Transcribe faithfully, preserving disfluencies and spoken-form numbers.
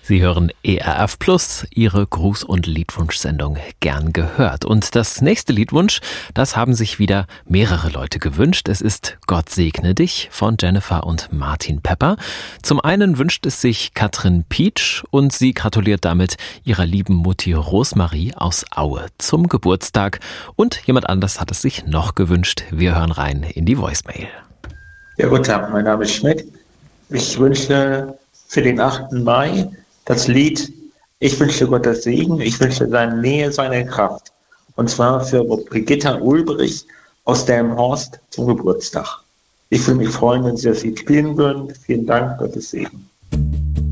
Sie hören E R F Plus, Ihre Gruß- und Liedwunschsendung gern gehört. Und das nächste Liedwunsch, das haben sich wieder mehrere Leute gewünscht. Es ist Gott segne dich von Jennifer und Martin Pepper. Zum einen wünscht es sich Katrin Pietsch und sie gratuliert damit ihrer lieben Mutti Rosmarie aus Aue zum Geburtstag. Und jemand anders hat es sich noch gewünscht. Wir hören rein in die Voicemail. Ja, guten Tag, mein Name ist Schmidt. Ich wünsche für den achten Mai das Lied Ich wünsche Gottes Segen, ich wünsche seine Nähe, seine Kraft. Und zwar für Brigitta Ulbrich aus Delmenhorst zum Geburtstag. Ich würde mich freuen, wenn Sie das Lied spielen würden. Vielen Dank, Gottes Segen.